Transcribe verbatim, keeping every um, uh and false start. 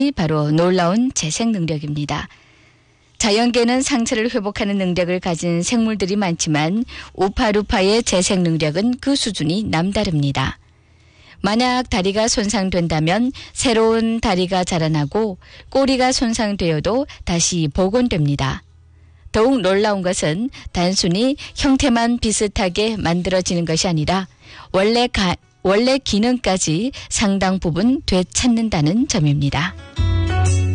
바로 놀라운 재생 능력입니다. 자연계는 상처를 회복하는 능력을 가진 생물들이 많지만 우파루파의 재생 능력은 그 수준이 남다릅니다. 만약 다리가 손상된다면 새로운 다리가 자라나고 꼬리가 손상되어도 다시 복원됩니다. 더욱 놀라운 것은 단순히 형태만 비슷하게 만들어지는 것이 아니라 원래, 가, 원래 기능까지 상당 부분 되찾는다는 점입니다.